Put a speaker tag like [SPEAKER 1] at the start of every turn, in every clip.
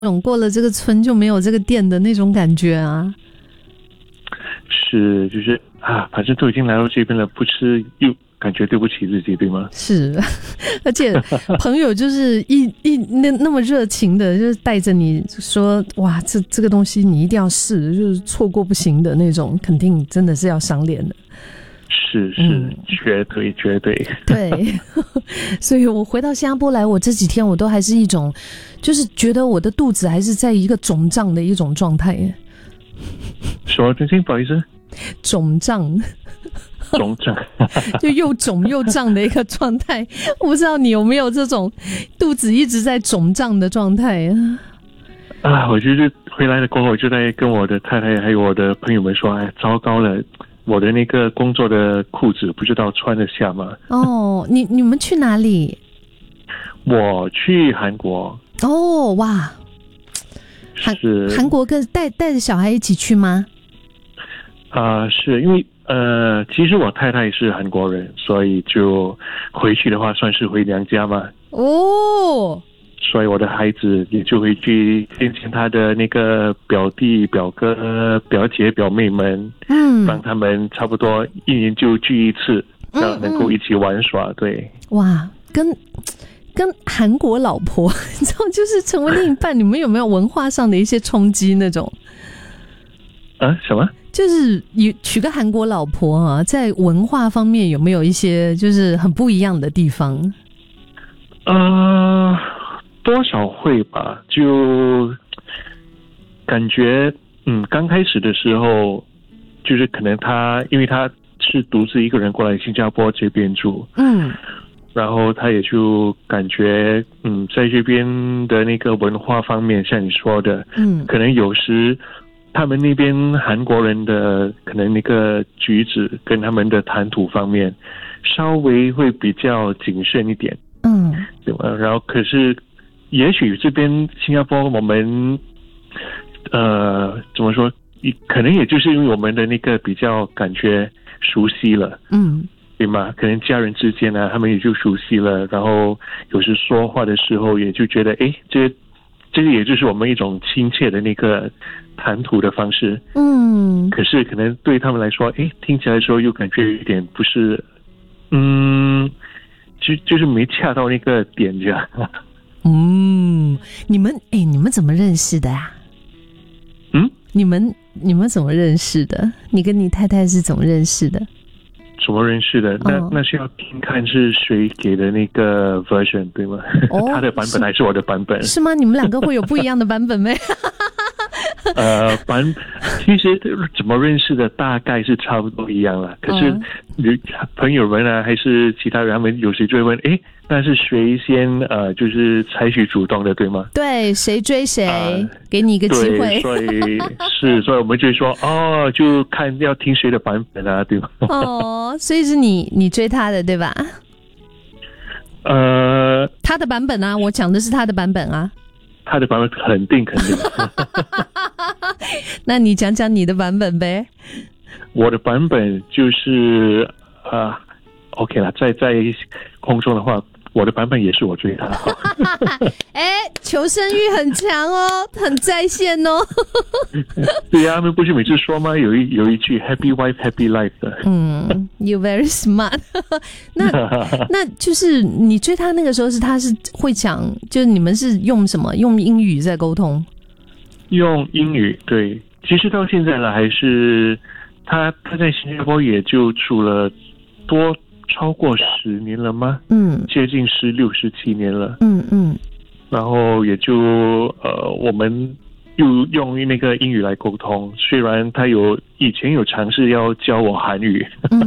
[SPEAKER 1] 过了这个村就没有这个店的那种感觉啊。
[SPEAKER 2] 是，就是反正都已经来到这边了，不吃又感觉对不起自己，对吗？
[SPEAKER 1] 是，而且朋友就是那么热情的，就是带着你说，哇，这个东西你一定要试，就是错过不行的那种，肯定真的是要赏脸的。
[SPEAKER 2] 是，绝对。
[SPEAKER 1] 对，所以我回到新加坡来，我这几天我都还是一种，就是觉得我的肚子还是在一个肿胀的一种状态。
[SPEAKER 2] 什么？真心不好意思。
[SPEAKER 1] 肿胀就又肿又胀的一个状态。我不知道你有没有这种肚子一直在肿胀的状态
[SPEAKER 2] 我就是回来了过后，我就在跟我的太太还有我的朋友们说，糟糕了，我的那个工作的裤子不知道穿得下吗？
[SPEAKER 1] 哦，你们去哪里？
[SPEAKER 2] 我去韩国。
[SPEAKER 1] 哦，哇，韩国跟带着小孩一起去吗？
[SPEAKER 2] 是因为其实我太太是韩国人，所以就回去的话算是回娘家嘛。
[SPEAKER 1] 哦，
[SPEAKER 2] 所以我的孩子也就会去见见他的那个表弟、表哥、表姐、表妹们，让他们差不多一年就聚一次，能够一起玩耍。对，
[SPEAKER 1] 哇，跟韩国老婆，你知道，就是成为另一半，你们有没有文化上的一些冲击那种？
[SPEAKER 2] 什么？
[SPEAKER 1] 就是娶个韩国老婆啊，在文化方面有没有一些就是很不一样的地方？
[SPEAKER 2] 多少会吧，就感觉刚开始的时候，就是可能因为他是独自一个人过来新加坡这边住，然后他也就感觉在这边的那个文化方面，像你说的，可能有时他们那边韩国人的可能那个举止跟他们的谈吐方面稍微会比较谨慎一点，对吧？然后可是也许这边新加坡我们怎么说，可能也就是因为我们的那个比较感觉熟悉了，对吗？可能家人之间他们也就熟悉了，然后有时说话的时候也就觉得这个也就是我们一种亲切的那个谈吐的方式。可是可能对他们来说，听起来的时候又感觉有点不是，就是没恰到那个点这样。
[SPEAKER 1] 你们怎么认识的呀？你们怎么认识的？你跟你太太是怎么认识的？
[SPEAKER 2] 怎么认识的？那是要听看是谁给的那个 version 对吗？他的版本还是我的版本？是吗？
[SPEAKER 1] 你们两个会有不一样的版本没？
[SPEAKER 2] 其实怎么认识的大概是差不多一样了，可是朋友们还是其他人，他们有时就会问，那是谁先就是采取主动的对吗？
[SPEAKER 1] 对，谁追谁，给你一个机会。
[SPEAKER 2] 对，所以我们就说就看要听谁的版本对吗？
[SPEAKER 1] 所以是你追他的对吧？他的版本我讲的是他的版本
[SPEAKER 2] 他的版本肯定
[SPEAKER 1] 那你讲讲你的版本呗。
[SPEAKER 2] 我的版本就是OK 了，在空中的话，我的版本也是我追他。
[SPEAKER 1] 求生欲很强很在线
[SPEAKER 2] 对他们不是每次说吗？有一句 Happy Wife Happy Life 的。
[SPEAKER 1] You very smart 那就是你追他那个时候他是会讲，就是你们是用什么？用英语在沟通？用
[SPEAKER 2] 英语，对。其实到现在了，还是他在新加坡也就住了超过10年了吗？接近16、17年了。然后也就我们又用那个英语来沟通，虽然他以前有尝试要教我韩语。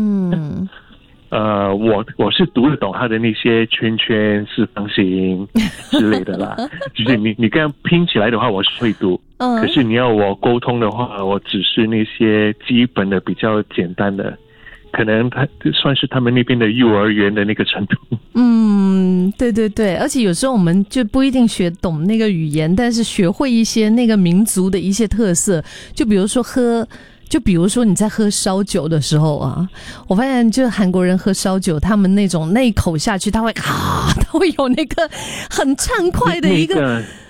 [SPEAKER 2] 我是读得懂他的那些圈圈、四方形之类的啦。就是你跟他拼起来的话，我是会读。可是你要我沟通的话，我只是那些基本的比较简单的，可能他算是他们那边的幼儿园的那个程度。
[SPEAKER 1] 对对对，而且有时候我们就不一定学懂那个语言，但是学会一些那个民族的一些特色，就比如说你在喝烧酒的时候我发现就韩国人喝烧酒，他们那一口下去，他会有那个很畅快的一个